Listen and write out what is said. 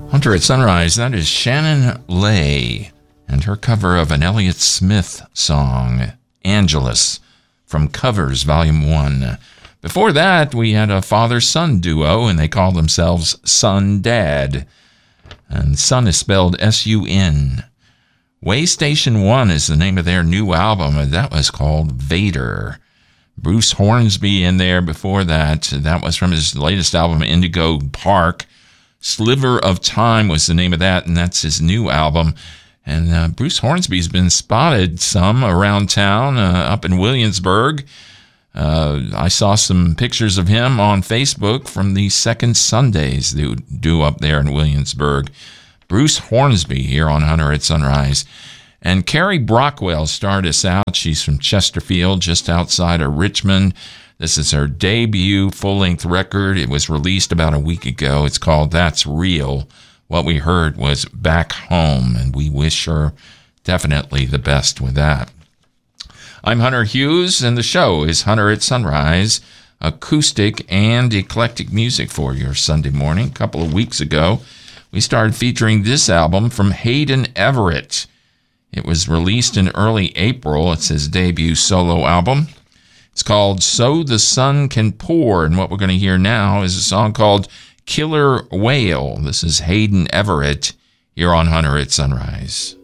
Hunter at Sunrise, that is Shannon Lay and her cover of an Elliott Smith song, Angelus, from Covers, Volume 1. Before that, we had a father-son duo, and they called themselves Sun Dad. And Sun is spelled S-U-N. Way Station 1 is the name of their new album, and that was called Vader. Bruce Hornsby in there before that. That was from his latest album, Indigo Park. Sliver of Time was the name of that, and that's his new album. And Bruce Hornsby's been spotted some around town, up in Williamsburg. I saw some pictures of him on Facebook from the Second Sundays they do up there in Williamsburg. Bruce Hornsby here on Hunter at Sunrise. And Carrie Brockwell started us out. She's from Chesterfield, just outside of Richmond. This is her debut full-length record. It was released about a week ago. It's called That's Real. What we heard was Back Home, and we wish her definitely the best with that. I'm Hunter Hughes, and the show is Hunter at Sunrise, acoustic and eclectic music for your Sunday morning. A couple of weeks ago, we started featuring this album from Hayden Everett. It was released in early April. It's his debut solo album. It's called So the Sun Can Pour, and what we're going to hear now is a song called Killer Whale. This is Hayden Everett here on Hunter at Sunrise.